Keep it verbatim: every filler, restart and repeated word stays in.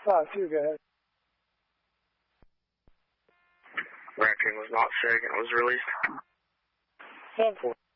five two, go ahead. Raccoon was not sick and was released. ten four.